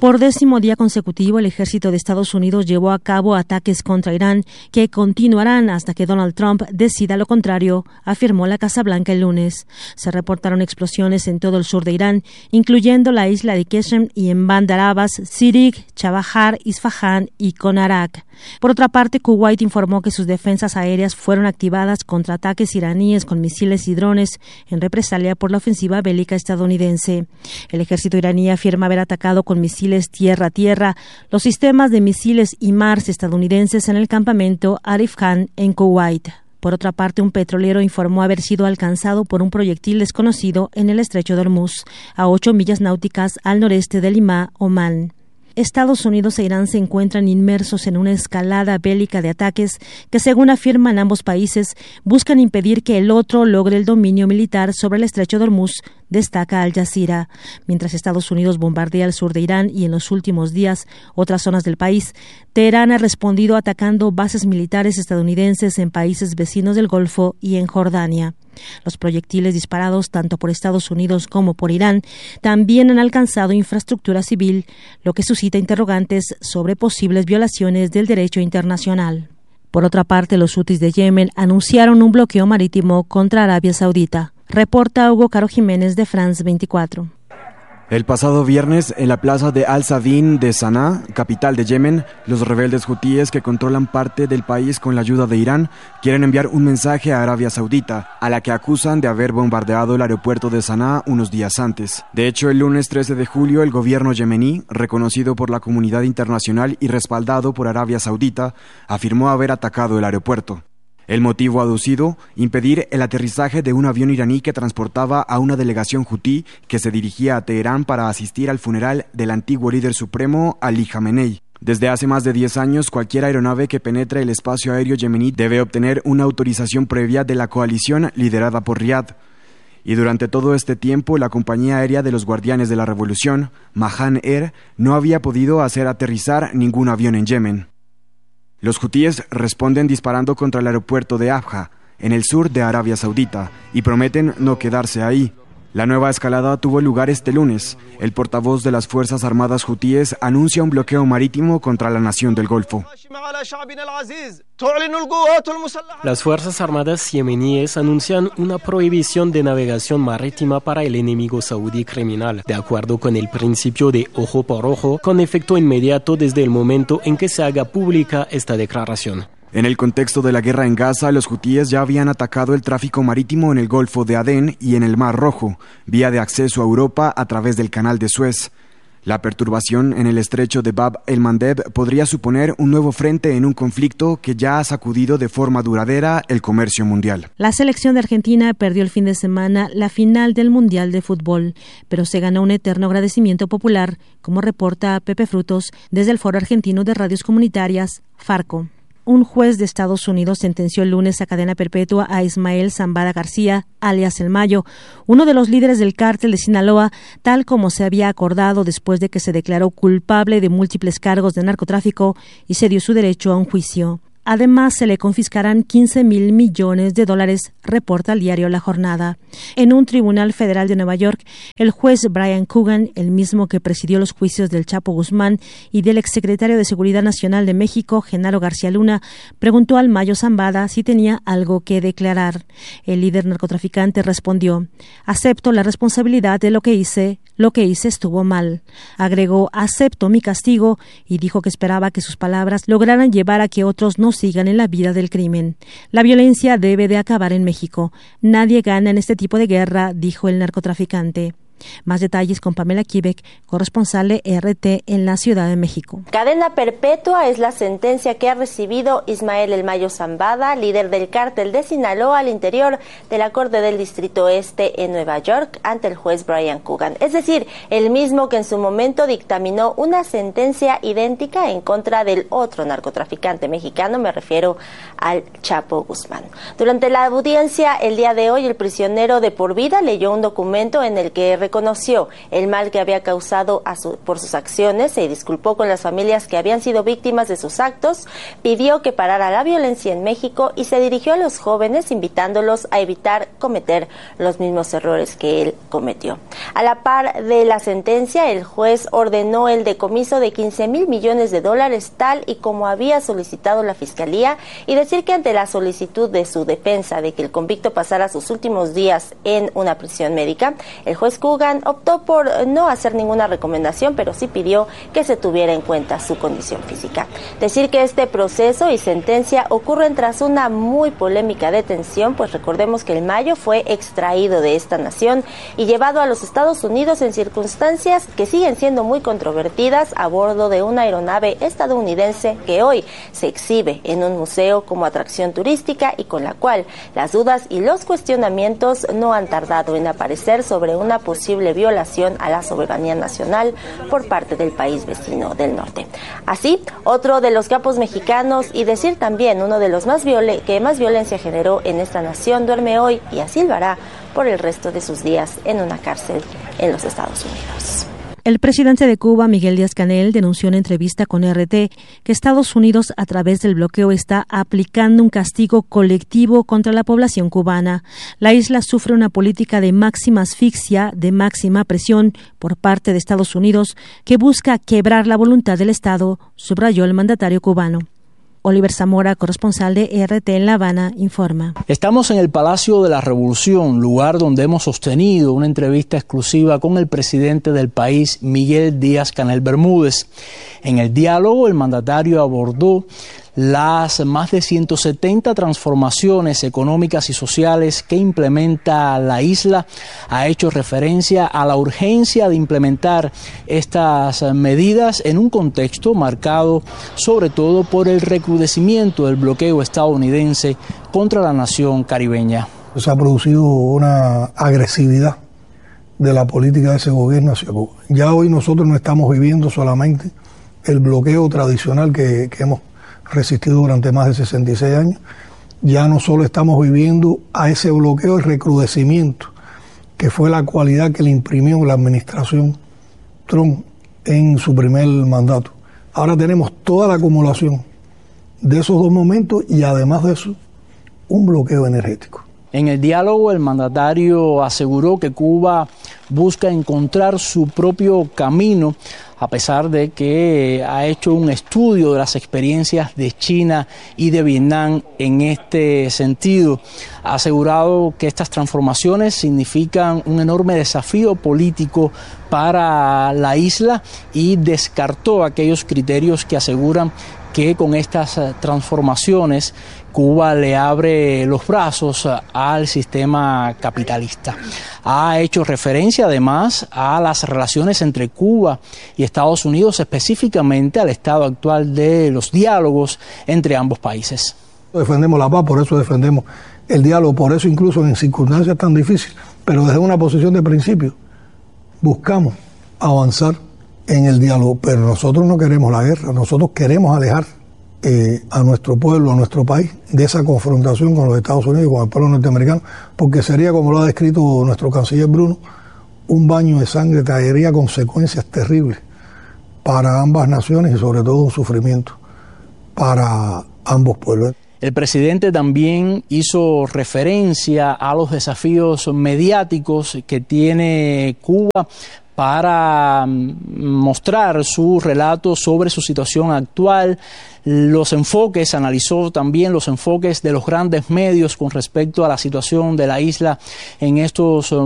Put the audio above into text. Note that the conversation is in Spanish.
Por 10º día consecutivo, el ejército de Estados Unidos llevó a cabo ataques contra Irán que continuarán hasta que Donald Trump decida lo contrario, afirmó la Casa Blanca el lunes. Se reportaron explosiones en todo el sur de Irán, incluyendo la isla de Qeshm y en Bandar Abbas, Sirik, Chabahar, Isfahan y Konarak. Por otra parte, Kuwait informó que sus defensas aéreas fueron activadas contra ataques iraníes con misiles y drones en represalia por la ofensiva bélica estadounidense. El ejército iraní afirma haber atacado con misiles tierra-tierra los sistemas de misiles HIMARS estadounidenses en el campamento Arif Khan en Kuwait. Por otra parte, un petrolero informó haber sido alcanzado por un proyectil desconocido en el estrecho de Hormuz, a 8 millas náuticas al noreste de Limá, Omán. Estados Unidos e Irán se encuentran inmersos en una escalada bélica de ataques que, según afirman ambos países, buscan impedir que el otro logre el dominio militar sobre el estrecho de Hormuz, destaca Al Jazeera. Mientras Estados Unidos bombardea el sur de Irán y en los últimos días otras zonas del país, Teherán ha respondido atacando bases militares estadounidenses en países vecinos del Golfo y en Jordania. Los proyectiles disparados tanto por Estados Unidos como por Irán también han alcanzado infraestructura civil, lo que suscita interrogantes sobre posibles violaciones del derecho internacional. Por otra parte, los hutis de Yemen anunciaron un bloqueo marítimo contra Arabia Saudita. Reporta Hugo Caro Jiménez de France 24. El pasado viernes, en la plaza de Al-Sadin de Sanaa, capital de Yemen, los rebeldes hutíes que controlan parte del país con la ayuda de Irán quieren enviar un mensaje a Arabia Saudita, a la que acusan de haber bombardeado el aeropuerto de Sanaa unos días antes. De hecho, el lunes 13 de julio, el gobierno yemení, reconocido por la comunidad internacional y respaldado por Arabia Saudita, afirmó haber atacado el aeropuerto. El motivo aducido, impedir el aterrizaje de un avión iraní que transportaba a una delegación hutí que se dirigía a Teherán para asistir al funeral del antiguo líder supremo Ali Khamenei. Desde hace más de 10 años, cualquier aeronave que penetre el espacio aéreo yemení debe obtener una autorización previa de la coalición liderada por Riad. Y durante todo este tiempo, la compañía aérea de los Guardianes de la Revolución, Mahan Air, no había podido hacer aterrizar ningún avión en Yemen. Los hutíes responden disparando contra el aeropuerto de Abha, en el sur de Arabia Saudita, y prometen no quedarse ahí. La nueva escalada tuvo lugar este lunes. El portavoz de las Fuerzas Armadas hutíes anuncia un bloqueo marítimo contra la nación del Golfo. Las Fuerzas Armadas yemeníes anuncian una prohibición de navegación marítima para el enemigo saudí criminal, de acuerdo con el principio de ojo por ojo, con efecto inmediato desde el momento en que se haga pública esta declaración. En el contexto de la guerra en Gaza, los hutíes ya habían atacado el tráfico marítimo en el Golfo de Adén y en el Mar Rojo, vía de acceso a Europa a través del Canal de Suez. La perturbación en el estrecho de Bab el-Mandeb podría suponer un nuevo frente en un conflicto que ya ha sacudido de forma duradera el comercio mundial. La selección de Argentina perdió el fin de semana la final del Mundial de Fútbol, pero se ganó un eterno agradecimiento popular, como reporta Pepe Frutos desde el Foro Argentino de Radios Comunitarias, Farco. Un juez de Estados Unidos sentenció el lunes a cadena perpetua a Ismael Zambada García, alias El Mayo, uno de los líderes del cártel de Sinaloa, tal como se había acordado después de que se declaró culpable de múltiples cargos de narcotráfico y se dio su derecho a un juicio. Además, se le confiscarán $15,000 millones, reporta el diario La Jornada. En un tribunal federal de Nueva York, el juez Brian Coogan, el mismo que presidió los juicios del Chapo Guzmán y del exsecretario de Seguridad Nacional de México, Genaro García Luna, preguntó al Mayo Zambada si tenía algo que declarar. El líder narcotraficante respondió: acepto la responsabilidad de lo que hice estuvo mal. Agregó: acepto mi castigo, y dijo que esperaba que sus palabras lograran llevar a que otros no sigan en la vida del crimen. La violencia debe de acabar en México. Nadie gana en este tipo de guerra, dijo el narcotraficante. Más detalles con Pamela Quebec, corresponsal de RT en la Ciudad de México. Cadena perpetua es la sentencia que ha recibido Ismael El Mayo Zambada, líder del cártel de Sinaloa, al interior de la Corte del Distrito Este en Nueva York, ante el juez Brian Coogan. Es decir, el mismo que en su momento dictaminó una sentencia idéntica en contra del otro narcotraficante mexicano, me refiero al Chapo Guzmán. Durante la audiencia el día de hoy, el prisionero de por vida leyó un documento en el que reconoció el mal que había causado por sus acciones, se disculpó con las familias que habían sido víctimas de sus actos, pidió que parara la violencia en México y se dirigió a los jóvenes invitándolos a evitar cometer los mismos errores que él cometió. A la par de la sentencia, el juez ordenó el decomiso de 15,000 millones de dólares, tal y como había solicitado la Fiscalía, y decir que ante la solicitud de su defensa de que el convicto pasara sus últimos días en una prisión médica, el juez Coogan optó por no hacer ninguna recomendación, pero sí pidió que se tuviera en cuenta su condición física. Decir que este proceso y sentencia ocurren tras una muy polémica detención, pues recordemos que el Mayo fue extraído de esta nación y llevado a los Estados Unidos en circunstancias que siguen siendo muy controvertidas a bordo de una aeronave estadounidense que hoy se exhibe en un museo como atracción turística y con la cual las dudas y los cuestionamientos no han tardado en aparecer sobre una posible violación a la soberanía nacional por parte del país vecino del norte. Así, otro de los capos mexicanos y decir también uno de los que más violencia generó en esta nación duerme hoy y así lo hará por el resto de sus días en una cárcel en los Estados Unidos. El presidente de Cuba, Miguel Díaz-Canel, denunció en entrevista con RT que Estados Unidos, a través del bloqueo, está aplicando un castigo colectivo contra la población cubana. La isla sufre una política de máxima asfixia, de máxima presión por parte de Estados Unidos, que busca quebrar la voluntad del Estado, subrayó el mandatario cubano. Oliver Zamora, corresponsal de RT en La Habana, informa. Estamos en el Palacio de la Revolución, lugar donde hemos sostenido una entrevista exclusiva con el presidente del país, Miguel Díaz-Canel Bermúdez. En el diálogo, el mandatario abordó las más de 170 transformaciones económicas y sociales que implementa la isla. Ha hecho referencia a la urgencia de implementar estas medidas en un contexto marcado sobre todo por el recrudecimiento del bloqueo estadounidense contra la nación caribeña. Se ha producido una agresividad de la política de ese gobierno hacia Cuba. Ya hoy nosotros no estamos viviendo solamente el bloqueo tradicional que hemos resistido durante más de 66 años, ya no solo estamos viviendo a ese bloqueo y recrudecimiento, que fue la cualidad que le imprimió la administración Trump en su primer mandato. Ahora tenemos toda la acumulación de esos dos momentos y además de eso, un bloqueo energético. En el diálogo, el mandatario aseguró que Cuba busca encontrar su propio camino, a pesar de que ha hecho un estudio de las experiencias de China y de Vietnam en este sentido. Ha asegurado que estas transformaciones significan un enorme desafío político para la isla y descartó aquellos criterios que aseguran que con estas transformaciones Cuba le abre los brazos al sistema capitalista. Ha hecho referencia además a las relaciones entre Cuba y Estados Unidos, específicamente al estado actual de los diálogos entre ambos países. Defendemos la paz, por eso defendemos el diálogo, por eso incluso en circunstancias tan difíciles, pero desde una posición de principio buscamos avanzar en el diálogo, pero nosotros no queremos la guerra, nosotros queremos alejar a nuestro pueblo, a nuestro país, de esa confrontación con los Estados Unidos y con el pueblo norteamericano, porque sería, como lo ha descrito nuestro canciller Bruno, un baño de sangre, traería consecuencias terribles para ambas naciones y sobre todo un sufrimiento para ambos pueblos. El presidente también hizo referencia a los desafíos mediáticos que tiene Cuba para mostrar su relato sobre su situación actual, los enfoques, analizó también los enfoques de los grandes medios con respecto a la situación de la isla en estos